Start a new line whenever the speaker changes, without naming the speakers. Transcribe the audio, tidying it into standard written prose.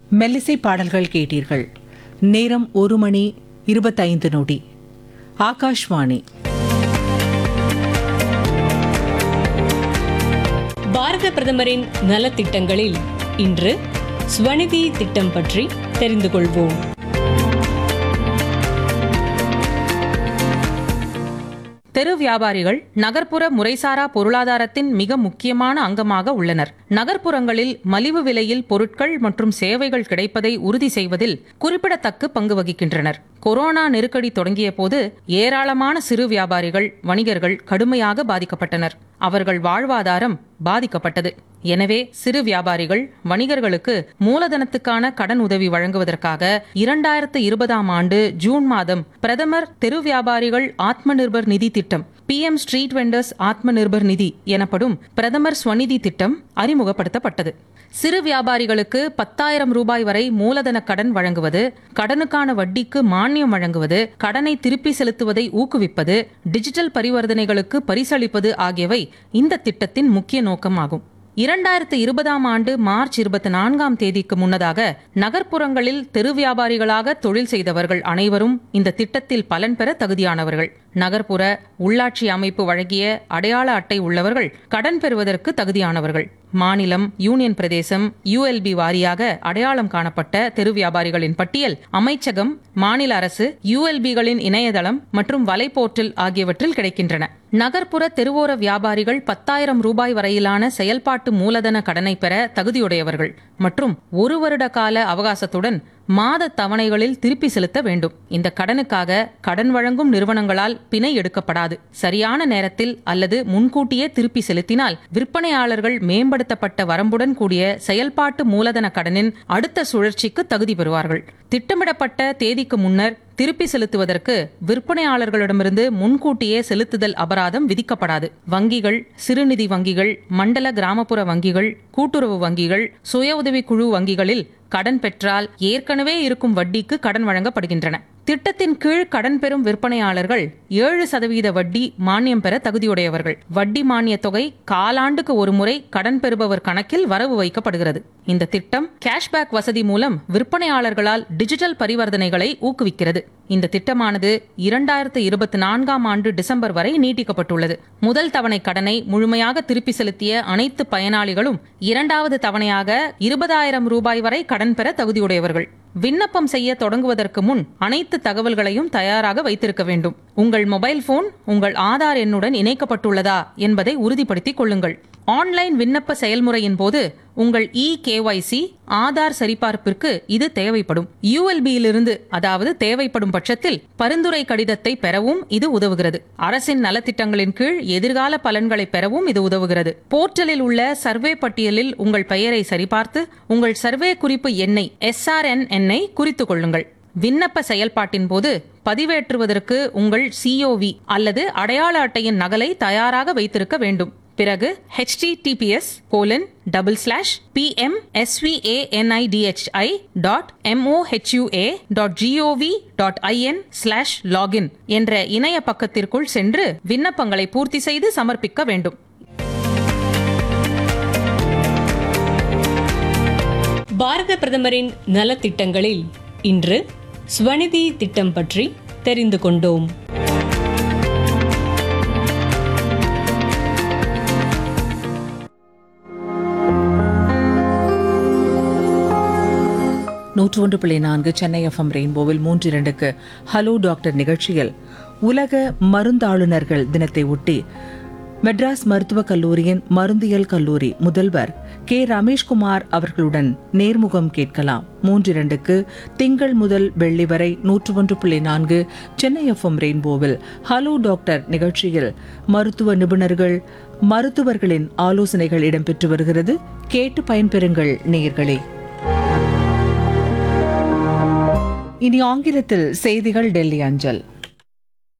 மெல்லிசை பாடல்கள் கேட்டீர்கள். நேரம் 1:25. ஆகாஷ்வாணி.
பாரத பிரதமரின் நலத்திட்டங்களில் இன்று ஸ்வநிதி திட்டம் பற்றி தெரிந்து கொள்வோம்.
தெரு வியாபாரிகள் நகர்ப்புற முறைசாரா பொருளாதாரத்தின் மிக முக்கியமான அங்கமாக உள்ளனர். நகர்ப்புறங்களில் மலிவு விலையில் பொருட்கள் மற்றும் சேவைகள் கிடைப்பதை உறுதி செய்வதில் குறிப்பிடத்தக்க பங்கு வகிக்கின்றனர். கொரோனா நெருக்கடி தொடங்கிய போது ஏராளமான சிறு வியாபாரிகள், வணிகர்கள் கடுமையாக பாதிக்கப்பட்டனர். அவர்கள் வாழ்வாதாரம் பாதிக்கப்பட்டது. எனவே சிறு வியாபாரிகள், வணிகர்களுக்கு மூலதனத்துக்கான கடன் உதவி வழங்குவதற்காக 2020 ஜூன் மாதம் பிரதமர் தெரு வியாபாரிகள் ஆத்ம நிர்பர் நிதி திட்டம் PM ஸ்ட்ரீட் வெண்டர்ஸ் ஆத்ம நிர்பர் நிதி எனப்படும் பிரதமர் ஸ்வநிதி திட்டம் அறிமுகப்படுத்தப்பட்டது. சிறு வியாபாரிகளுக்கு 10,000 ரூபாய் வரை மூலதன கடன் வழங்குவது, கடனுக்கான வட்டிக்கு மானியம் வழங்குவது, கடனை திருப்பி செலுத்துவதை ஊக்குவிப்பது, டிஜிட்டல் பரிவர்த்தனைகளுக்கு பரிசளிப்பது ஆகியவை இந்த திட்டத்தின் முக்கிய நோக்கமாகும். 2020 மார்ச் 24 முன்னதாக நகர்ப்புறங்களில் தெரு வியாபாரிகளாக தொழில் செய்தவர்கள் அனைவரும் இந்த திட்டத்தில் பலன் பெற தகுதியானவர்கள். நகர்ப்புற உள்ளாட்சி அமைப்பு வழங்கிய அடையாள அட்டை உள்ளவர்கள் கடன் பெறுவதற்கு தகுதியானவர்கள். மாநிலம், யூனியன் பிரதேசம், ULB வாரியாக அடையாளம் காணப்பட்ட தெரு வியாபாரிகளின் பட்டியல் அமைச்சகம், மாநில அரசு, ULBகளின் இணையதளம் மற்றும் வலைப்போர்ட்டல் ஆகியவற்றில் கிடைக்கின்றன. நகர்ப்புற தெருவோர வியாபாரிகள் 10,000 ரூபாய் வரையிலான செயல்பாட்டு மூலதன கடனை பெற தகுதியுடையவர்கள் மற்றும் 1 வருட கால அவகாசத்துடன் மாத தவணைகளில் திருப்பி செலுத்த வேண்டும். இந்த கடனுக்காக கடன் வழங்கும் நிறுவனங்களால் பிணை எடுக்கப்படாது. சரியான நேரத்தில் அல்லது முன்கூட்டியே திருப்பி செலுத்தினால் விற்பனையாளர்கள் மேம்படுத்தப்பட்ட வரம்புடன் கூடிய செயல்பாட்டு மூலதன கடனின் அடுத்த சுழற்சிக்கு தகுதி பெறுவார்கள். திட்டமிடப்பட்ட தேதிக்கு முன்னர் திருப்பி செலுத்துவதற்கு விற்பனையாளர்களிடமிருந்து முன்கூட்டியே செலுத்துதல் அபராதம் விதிக்கப்படாது. வங்கிகள், சிறுநிதி வங்கிகள், மண்டல கிராமப்புற வங்கிகள், கூட்டுறவு வங்கிகள், சுய உதவிக்குழு வங்கிகளில் கடன் பெற்றால் ஏற்கனவே இருக்கும் வட்டிக்கு கடன் வழங்கப்படுகின்றன. திட்டத்தின் கீழ் கடன் பெறும் விற்பனையாளர்கள் 7% வட்டி மானியம் பெற தகுதியுடையவர்கள். வட்டி மானிய தொகை காலாண்டுக்கு ஒரு முறை கடன் பெறுபவர் கணக்கில் வரவு வைக்கப்படுகிறது. இந்த திட்டம் கேஷ்பேக் வசதி மூலம் விற்பனையாளர்களால் டிஜிட்டல் பரிவர்த்தனைகளை ஊக்குவிக்கிறது. இந்த திட்டமானது 2024 டிசம்பர் வரை நீட்டிக்கப்பட்டுள்ளது. முதல் தவணை கடனை முழுமையாக திருப்பி செலுத்திய அனைத்து பயனாளிகளும் 2வது தவணையாக 20,000 ரூபாய் வரை கடன் பெற தகுதியுடையவர்கள். விண்ணப்பம் செய்ய தொடங்குவதற்கு முன் அனைத்து தகவல்களையும் தயாராக வைத்திருக்க வேண்டும். உங்கள் மொபைல் போன் உங்கள் ஆதார் எண்ணுடன் இணைக்கப்பட்டுள்ளதா என்பதை உறுதிப்படுத்திக் கொள்ளுங்கள். ஆன்லைன் விண்ணப்ப செயல்முறையின் போது உங்கள் eKYC ஆதார் சரிபார்ப்பிற்கு இது தேவைப்படும். ULBயிலிருந்து, அதாவது தேவைப்படும் பட்சத்தில் பரிந்துரை கடிதத்தை பெறவும் இது உதவுகிறது. அரசின் நலத்திட்டங்களின் கீழ் எதிர்கால பலன்களை பெறவும் இது உதவுகிறது. போர்ட்டலில் உள்ள சர்வே பட்டியலில் உங்கள் பெயரை சரிபார்த்து உங்கள் சர்வே குறிப்பு எண்ணை SRN எண்ணை குறித்துக் கொள்ளுங்கள். விண்ணப்ப செயல்பாட்டின் போது பதிவேற்றுவதற்கு உங்கள் COV அல்லது அடையாள அட்டையின் நகலை தயாராக வைத்திருக்க வேண்டும். பிறகு https://pmsvanidi.mohdua.in/login என்ற இணைய பக்கத்திற்குள் சென்று விண்ணப்பங்களை பூர்த்தி செய்து சமர்ப்பிக்க வேண்டும்.
பாரத பிரதமரின் நலத்திட்டங்களில் இன்று ஸ்வநிதி திட்டம் பற்றி தெரிந்து கொண்டோம்.
சென்னை FM ரெயின்போவில் 3:02 ஹலோ டாக்டர் நிகழ்ச்சியில் உலக மருந்தாளுநர்கள் தினத்தை ஒட்டி மெட்ராஸ் மருத்துவக் கல்லூரியின் மருந்தியல் கல்லூரி முதல்வர் K. ரமேஷ்குமார் அவர்களுடன் நேர்முகம் கேட்கலாம். 3:02 திங்கள் முதல் வெள்ளி வரை 101.4 சென்னை FM ரெயின்போவில் ஹலோ டாக்டர் நிகழ்ச்சியில் மருத்துவ நிபுணர்கள், மருத்துவர்களின் ஆலோசனைகள் இடம்பெற்று வருகிறது. கேட்டு பயன்பெறுங்கள் நேயர்களே. இனி ஆங்கிலத்தில் செய்திகள் டெல்லி அஞ்சல்.